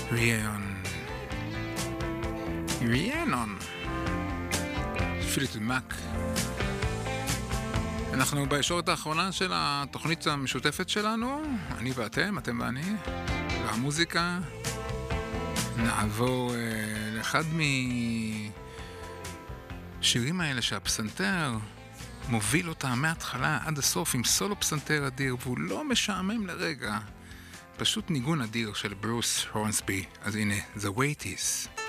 ריאנון פליטוד מק. אנחנו בישורת האחרונה של התוכנית המשותפת שלנו, אני ואתם, אתם ואני, והמוזיקה. נעבור לאחד משירים האלה שהפסנתר מוביל אותה מההתחלה עד הסוף עם סולו פסנתר אדיר, והוא לא משעמם לרגע, פשוט ניגון אדיר של ברוס הורנסבי. אז הנה, The Way It Is.